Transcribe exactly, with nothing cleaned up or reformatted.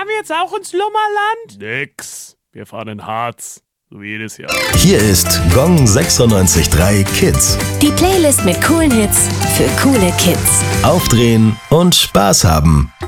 Fahren wir jetzt auch ins Lummerland? Nix. Wir fahren in Harz. So wie jedes Jahr. Hier ist Gong sechsundneunzig Komma drei Kids. Die Playlist mit coolen Hits für coole Kids. Aufdrehen und Spaß haben.